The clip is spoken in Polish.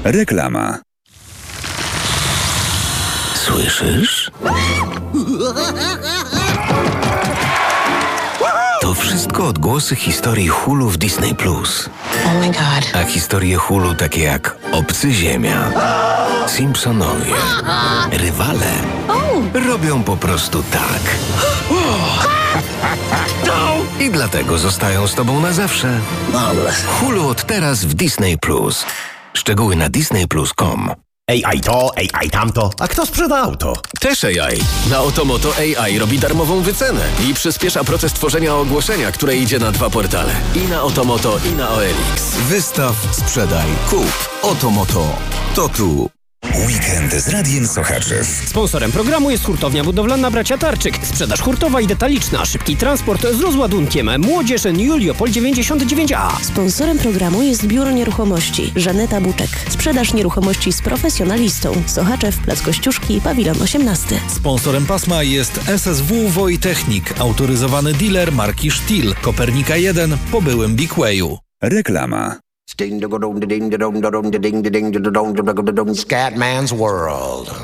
Reklama. Słyszysz? To wszystko odgłosy historii Hulu w Disney+. Oh my god. A historie Hulu takie jak Obcy Ziemia, Simpsonowie, Rywale robią po prostu tak. I dlatego zostają z tobą na zawsze. Hulu od teraz w Disney+. Szczegóły na disneyplus.com. AI to, AI tamto. A kto sprzeda auto? Też AI. Na Otomoto AI robi darmową wycenę i przyspiesza proces tworzenia ogłoszenia, które idzie na 2 portale. I na Otomoto, i na OLX. Wystaw, sprzedaj, kup. Otomoto. To tu. Weekend z Radiem Sochaczew. Sponsorem programu jest hurtownia budowlana Bracia Tarczyk. Sprzedaż hurtowa i detaliczna, szybki transport z rozładunkiem. Młodzież Juliopol 99A. Sponsorem programu jest Biuro Nieruchomości Żaneta Buczek. Sprzedaż nieruchomości z profesjonalistą. Sochaczew, Plac Kościuszki, Pawilon 18. Sponsorem pasma jest SSW Wojtechnik, autoryzowany dealer marki Stihl, Kopernika 1 po byłym Big Wayu. Reklama. Scatman's World.